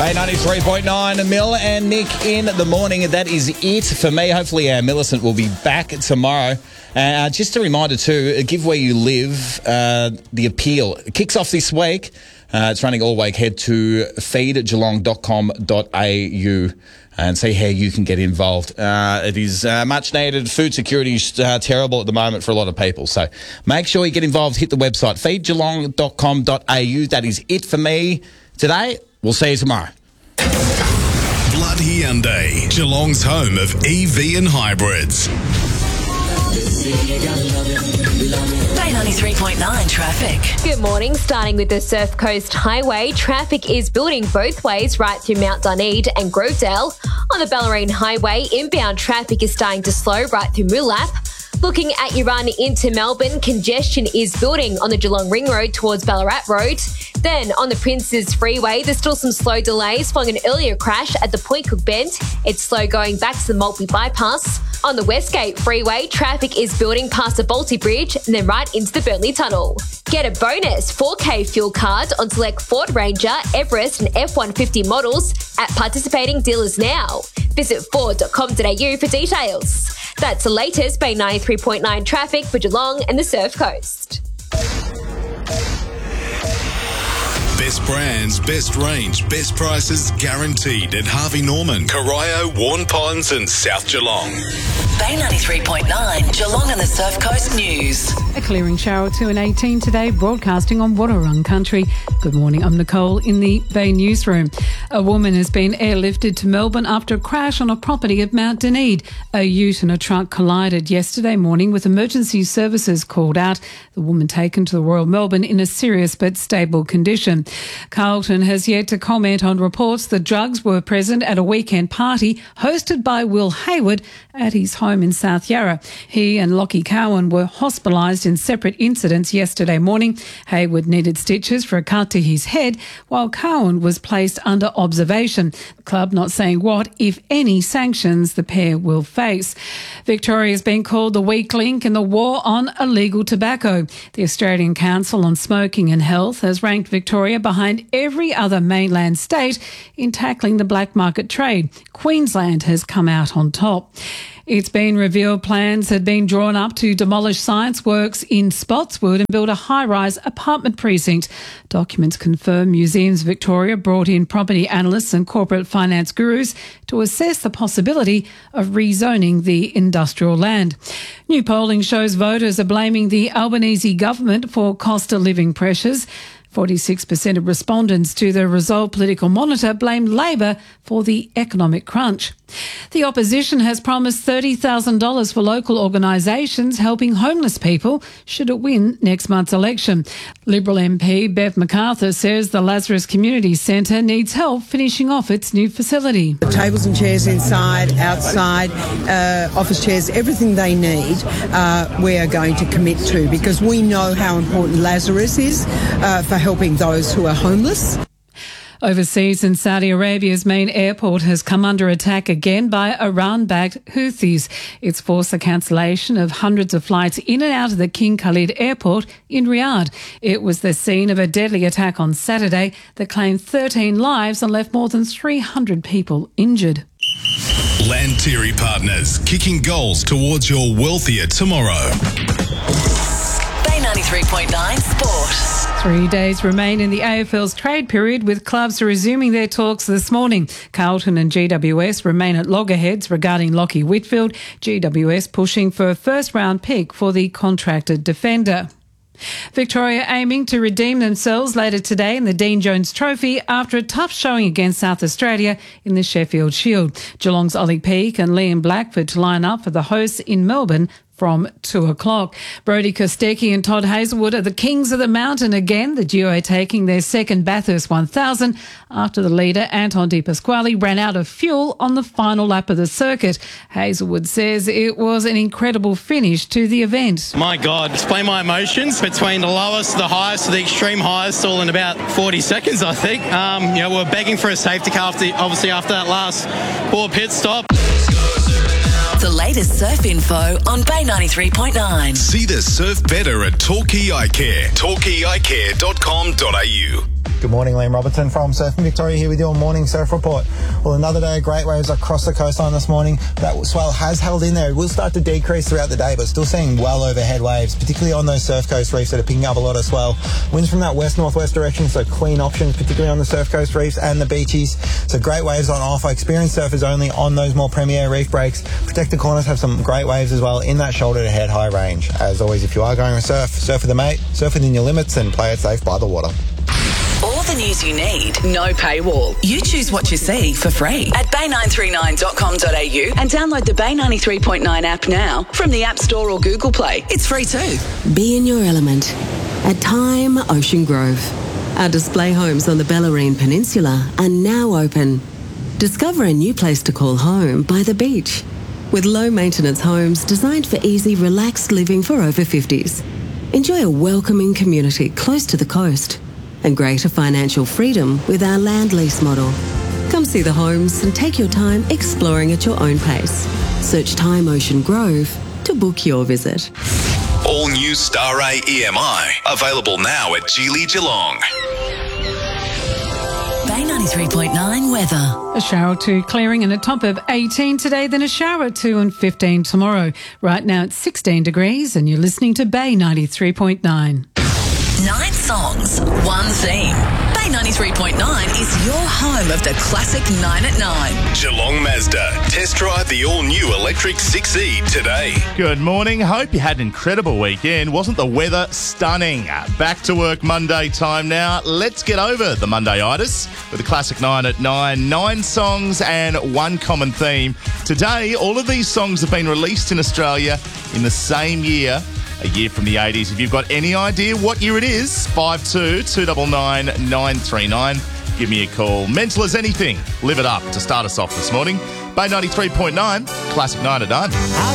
Bay 93.9, Mill and Nick in the morning. That is it for me. Hopefully Millicent will be back tomorrow. Just a reminder too, Give Where You Live, the appeal. It kicks off this week. It's running all week. Head to feedgeelong.com.au and see how you can get involved. It is much needed. Food security is terrible at the moment for a lot of people. So make sure you get involved. Hit the website, feedgeelong.com.au. That is it for me today. We'll see you tomorrow. Blood Hyundai, Geelong's home of EV and hybrids. Bay 93.9 traffic. Good morning. Starting with the Surf Coast Highway, traffic is building both ways right through Mount Dunedin and Grovedale. On the Bellarine Highway, inbound traffic is starting to slow right through Moolap. Looking at your run into Melbourne, congestion is building on the Geelong Ring Road towards Ballarat Road. Then on the Princes Freeway, there's still some slow delays following an earlier crash at the Point Cook Bend. It's slow going back to the Maltby Bypass. On the Westgate Freeway, traffic is building past the Balti Bridge and then right into the Burnley Tunnel. Get a bonus 4K fuel card on select Ford Ranger, Everest and F-150 models at participating dealers now. Visit ford.com.au for details. That's the latest Bay 93.9 traffic for Geelong and the Surf Coast. Best brands, best range, best prices guaranteed at Harvey Norman, Corio, Warn Ponds and South Geelong. Bay 93.9, Geelong and the Surf Coast News. A clearing shower at 2 and 18 today, broadcasting on Wadawurrung country. Good morning, I'm Nicole in the Bay newsroom. A woman has been airlifted to Melbourne after a crash on a property at Mount Dunedin. A ute and a truck collided yesterday morning with emergency services called out. The woman taken to the Royal Melbourne in a serious but stable condition. Carlton has yet to comment on reports that drugs were present at a weekend party hosted by Will Hayward at his home in South Yarra. He and Lockie Cowan were hospitalised in separate incidents yesterday morning. Hayward needed stitches for a cut to his head, while Cowan was placed under observation. The club not saying what, if any, sanctions the pair will face. Victoria has been called the weak link in the war on illegal tobacco. The Australian Council on Smoking and Health has ranked Victoria behind every other mainland state in tackling the black market trade. Queensland has come out on top. It's been revealed plans had been drawn up to demolish Science Works in Spotswood and build a high-rise apartment precinct. Documents confirm Museums Victoria brought in property analysts and corporate finance gurus to assess the possibility of rezoning the industrial land. New polling shows voters are blaming the Albanese government for cost of living pressures. 46% of respondents to the Resolve Political Monitor blamed Labor for the economic crunch. The opposition has promised $30,000 for local organisations helping homeless people should it win next month's election. Liberal MP Bev MacArthur says the Lazarus Community Centre needs help finishing off its new facility. The tables and chairs inside, outside, office chairs, everything they need, we are going to commit to because we know how important Lazarus is for helping those who are homeless. Overseas in Saudi Arabia's main airport has come under attack again by Iran-backed Houthis. It's forced the cancellation of hundreds of flights in and out of the King Khalid airport in Riyadh. It was the scene of a deadly attack on Saturday that claimed 13 lives and left more than 300 people injured. Lantyre Partners, kicking goals towards your wealthier tomorrow. Bay 93.9 Sport. 3 days remain in the AFL's trade period, with clubs resuming their talks this morning. Carlton and GWS remain at loggerheads regarding Lockie Whitfield, GWS pushing for a first-round pick for the contracted defender. Victoria aiming to redeem themselves later today in the Dean Jones Trophy after a tough showing against South Australia in the Sheffield Shield. Geelong's Ollie Peake and Liam Blackford to line up for the hosts in Melbourne from 2 o'clock. Brodie Kostecki and Todd Hazelwood are the kings of the mountain again, the duo taking their second Bathurst 1000 after the leader, Anton De Pasquale, ran out of fuel on the final lap of the circuit. Hazelwood says it was an incredible finish to the event. My God, explain my emotions between the lowest, the highest, to the extreme highest, all in about 40 seconds, I think. We're begging for a safety car, obviously after that last poor pit stop. The latest surf info on Bay 93.9. See the surf better at Torquay Eye Care. TorquayEyeCare.com.au. Good morning, Liam Robertson from Surfing Victoria here with your morning surf report. Well, another day of great waves across the coastline this morning. That swell has held in there. It will start to decrease throughout the day, but still seeing well overhead waves, particularly on those surf coast reefs that are picking up a lot of swell. Winds from that west-northwest direction, so clean options, particularly on the surf coast reefs and the beaches. So great waves on offer. Experienced surfers only on those more premier reef breaks. Protected corners have some great waves as well in that shoulder to head high range. As always, if you are going to surf with a mate, surf within your limits and play it safe by the water. All the news you need, no paywall. You choose what you see for free at bay939.com.au and download the Bay 93.9 app now from the App Store or Google Play. It's free too. Be in your element at Time Ocean Grove. Our display homes on the Bellarine Peninsula are now open. Discover a new place to call home by the beach, with low-maintenance homes designed for easy, relaxed living for over 50s. Enjoy a welcoming community close to the coast and greater financial freedom with our land lease model. Come see the homes and take your time exploring at your own pace. Search Time Ocean Grove to book your visit. All new Star-Ray EMI. Available now at Geely Geelong. Bay 93.9 weather. A shower or two clearing and a top of 18 today, then a shower or two and 15 tomorrow. Right now it's 16 degrees and you're listening to Bay 93.9. 9 songs, one theme. Bay 93.9 is your home of the classic 9 at 9. Geelong Mazda. Test drive the all-new electric 6E today. Good morning. Hope you had an incredible weekend. Wasn't the weather stunning? Back to work Monday time now. Let's get over the Monday-itis with the classic 9 at 9. 9 songs and one common theme. Today, all of these songs have been released in Australia in the same year. A year from the 80s. If you've got any idea what year it is, 52 299 939. Give me a call. Mental as anything. Live it up to start us off this morning. Bay 93.9, classic 9 at 9.